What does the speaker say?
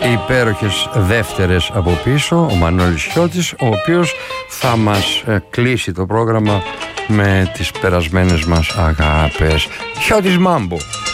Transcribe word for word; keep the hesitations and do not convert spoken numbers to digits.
υπέροχες δεύτερες από πίσω, ο Μανώλης Χιώτης, ο οποίος θα μας κλείσει το πρόγραμμα με τις περασμένες μας αγάπες. Χιώτης Μάμπο.